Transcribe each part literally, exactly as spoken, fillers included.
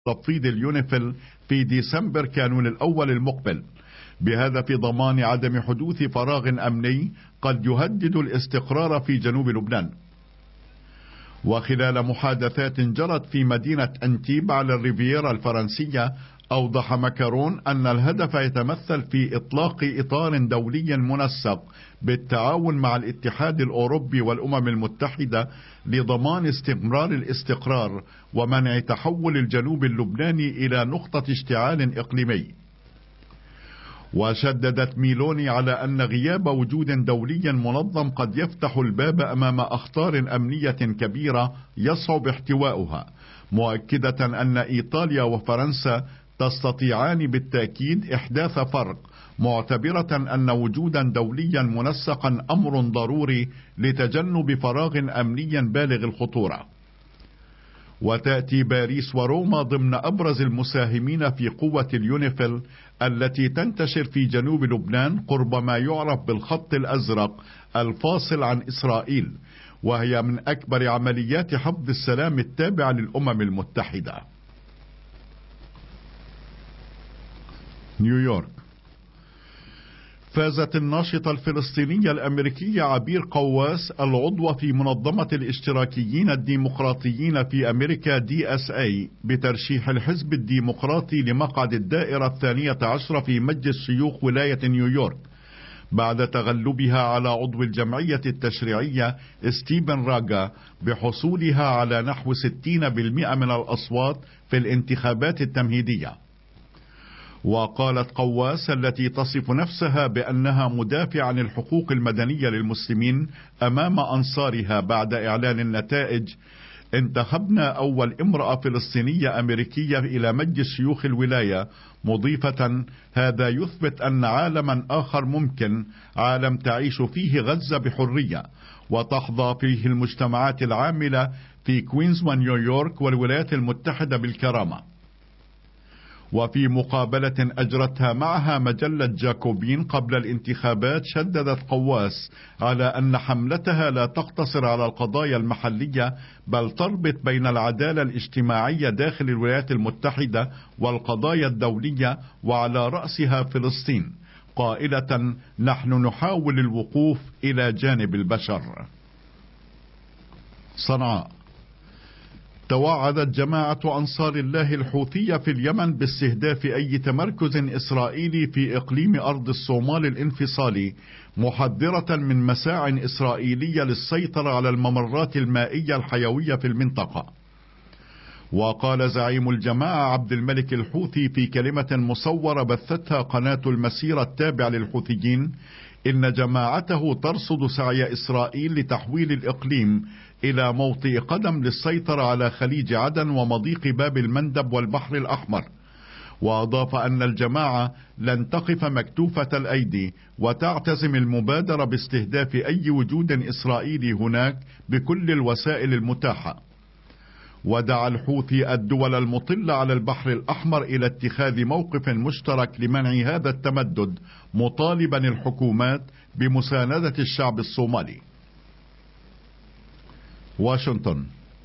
تفويض اليونيفيل في ديسمبر كانون الأول المقبل، بهدف ضمان عدم حدوث فراغ أمني قد يهدد الاستقرار في جنوب لبنان. وخلال محادثات جرت في مدينة أنتيب على الريفيرا الفرنسية، أوضح ماكرون أن الهدف يتمثل في إطلاق إطار دولي منسق بالتعاون مع الاتحاد الأوروبي والأمم المتحدة لضمان استمرار الاستقرار ومنع تحول الجنوب اللبناني إلى نقطة اشتعال إقليمي. وشددت ميلوني على أن غياب وجود دولي منظم قد يفتح الباب أمام أخطار أمنية كبيرة يصعب احتواؤها، مؤكدة أن إيطاليا وفرنسا تستطيعان بالتأكيد إحداث فرق، معتبرة أن وجودا دوليا منسقا أمر ضروري لتجنب فراغ أمني بالغ الخطورة. وتأتي باريس وروما ضمن أبرز المساهمين في قوة اليونيفيل التي تنتشر في جنوب لبنان قرب ما يعرف بالخط الأزرق الفاصل عن إسرائيل، وهي من أكبر عمليات حفظ السلام التابعة للأمم المتحدة. نيويورك. فازت الناشطة الفلسطينية الأمريكية عبير قواس العضوة في منظمة الاشتراكيين الديمقراطيين في أمريكا دي اس اي بترشيح الحزب الديمقراطي لمقعد الدائرة الثانية عشر في مجلس شيوخ ولاية نيويورك، بعد تغلبها على عضو الجمعية التشريعية ستيفن راجا بحصولها على نحو ستين بالمئة من الأصوات في الانتخابات التمهيدية. وقالت قواس التي تصف نفسها بأنها مدافع عن الحقوق المدنية للمسلمين أمام أنصارها بعد إعلان النتائج: انتخبنا أول امرأة فلسطينية أمريكية إلى مجلس شيوخ الولاية، مضيفة: هذا يثبت أن عالما آخر ممكن، عالم تعيش فيه غزة بحرية وتحظى فيه المجتمعات العاملة في كوينز ونيويورك والولايات المتحدة بالكرامة. وفي مقابلة أجرتها معها مجلة جاكوبين قبل الانتخابات، شددت قواس على أن حملتها لا تقتصر على القضايا المحلية، بل تربط بين العدالة الاجتماعية داخل الولايات المتحدة والقضايا الدولية، وعلى رأسها فلسطين، قائلة: نحن نحاول الوقوف إلى جانب البشر. صنعاء. توعدت جماعة أنصار الله الحوثية في اليمن باستهداف أي تمركز إسرائيلي في إقليم أرض الصومال الانفصالي، محذرة من مساع إسرائيلية للسيطرة على الممرات المائية الحيوية في المنطقة. وقال زعيم الجماعة عبد الملك الحوثي في كلمة مصورة بثتها قناة المسيرة التابعة للحوثيين إن جماعته ترصد سعي إسرائيل لتحويل الإقليم إلى موطئ قدم للسيطرة على خليج عدن ومضيق باب المندب والبحر الأحمر. وأضاف أن الجماعة لن تقف مكتوفة الأيدي وتعتزم المبادرة باستهداف أي وجود إسرائيلي هناك بكل الوسائل المتاحة. ودعا الحوثي الدول المطلة على البحر الأحمر إلى اتخاذ موقف مشترك لمنع هذا التمدد، مطالبا الحكومات بمساندة الشعب الصومالي. واشنطن.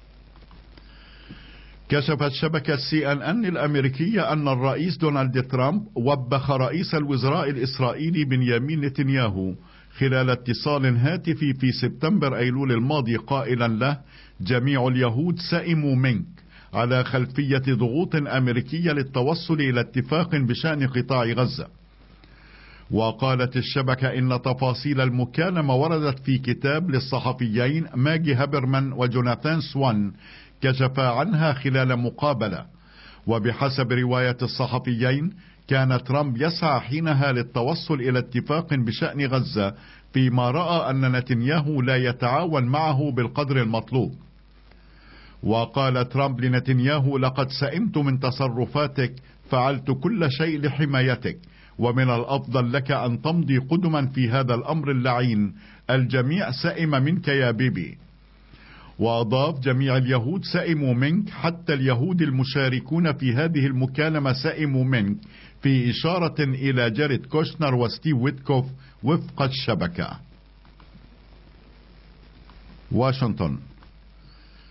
كشفت شبكة سي ان ان الأمريكية أن الرئيس دونالد ترامب وبخ رئيس الوزراء الإسرائيلي بنيامين نتنياهو خلال اتصال هاتفي في سبتمبر أيلول الماضي، قائلا له: جميع اليهود سئموا منك، على خلفية ضغوط أمريكية للتوصل إلى اتفاق بشأن قطاع غزة. وقالت الشبكة إن تفاصيل المكالمة وردت في كتاب للصحفيين ماجي هابرمان وجوناثان سوان كشفا عنها خلال مقابلة. وبحسب رواية الصحفيين كان ترامب يسعى حينها للتوصل إلى اتفاق بشأن غزة، فيما رأى أن نتنياهو لا يتعاون معه بالقدر المطلوب. وقال ترامب لنتنياهو: لقد سئمت من تصرفاتك، فعلت كل شيء لحمايتك، ومن الأفضل لك أن تمضي قدما في هذا الأمر اللعين، الجميع سئم منك يا بيبي. وأضاف: جميع اليهود سئموا منك، حتى اليهود المشاركون في هذه المكالمة سئموا منك، في إشارة إلى جاريد كوشنر وستيف ويتكوف وفق الشبكة. واشنطن.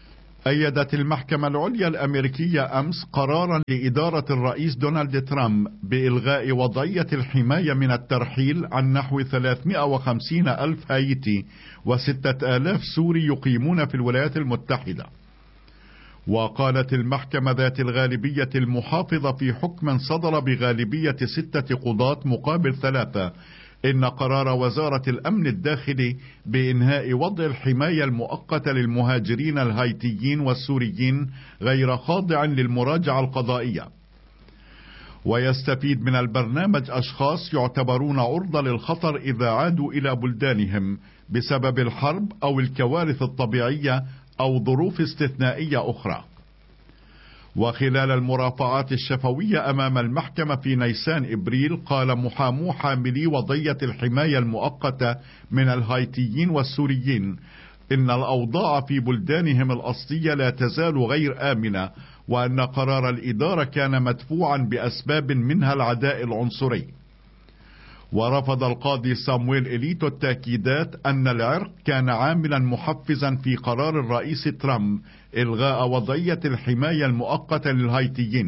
أيدت المحكمة العليا الأمريكية أمس قرارا لإدارة الرئيس دونالد ترامب بإلغاء وضعية الحماية من الترحيل عن نحو ثلاثمائة وخمسين ألف هايتي وستة آلاف سوري يقيمون في الولايات المتحدة. وقالت المحكمة ذات الغالبية المحافظة في حكم صدر بغالبية ستة قضاة مقابل ثلاثة إن قرار وزارة الأمن الداخلي بإنهاء وضع الحماية المؤقتة للمهاجرين الهايتيين والسوريين غير خاضع للمراجعة القضائية. ويستفيد من البرنامج أشخاص يعتبرون عرضة للخطر إذا عادوا إلى بلدانهم بسبب الحرب أو الكوارث الطبيعية أو ظروف استثنائية أخرى. وخلال المرافعات الشفوية أمام المحكمة في نيسان إبريل، قال محامو حاملي وضعية الحماية المؤقتة من الهايتيين والسوريين إن الأوضاع في بلدانهم الأصلية لا تزال غير آمنة، وأن قرار الإدارة كان مدفوعا بأسباب منها العداء العنصري. ورفض القاضي سامويل إليتو التأكيدات أن العرق كان عاملا محفزا في قرار الرئيس ترامب إلغاء وضعية الحماية المؤقتة للهايتيين.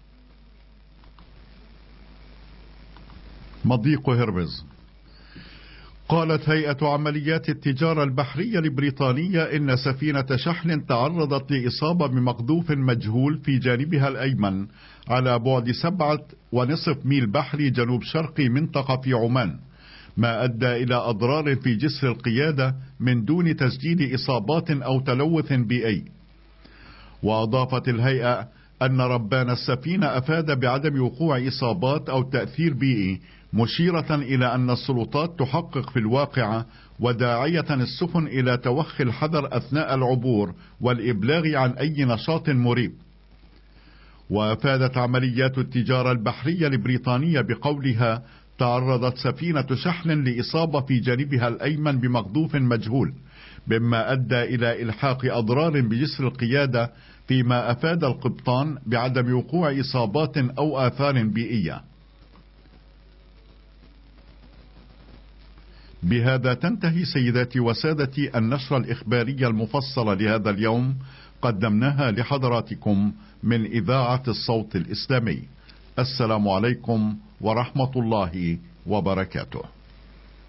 مضيق هرمز. قالت هيئة عمليات التجارة البحرية البريطانية إن سفينة شحن تعرضت لإصابة بمقذوف مجهول في جانبها الأيمن على بعد سبعة ونصف ميل بحري جنوب شرقي منطقة في عمان، ما أدى إلى أضرار في جسر القيادة من دون تسجيل إصابات أو تلوث بيئي. وأضافت الهيئة أن ربان السفينة أفاد بعدم وقوع إصابات أو تأثير بيئي، مشيرة إلى أن السلطات تحقق في الواقعة، وداعية السفن إلى توخي الحذر أثناء العبور والإبلاغ عن أي نشاط مريب. وأفادت عمليات التجارة البحرية البريطانية بقولها تعرضت سفينة شحن لإصابة في جانبها الأيمن بمقذوف مجهول، مما أدى إلى إلحاق أضرار بجسر القيادة، فيما أفاد القبطان بعدم وقوع إصابات أو آثار بيئية. بهذا تنتهي سيداتي وسادتي النشرة الإخبارية المفصلة لهذا اليوم، قدمناها لحضراتكم من إذاعة الصوت الإسلامي. السلام عليكم ورحمة الله وبركاته.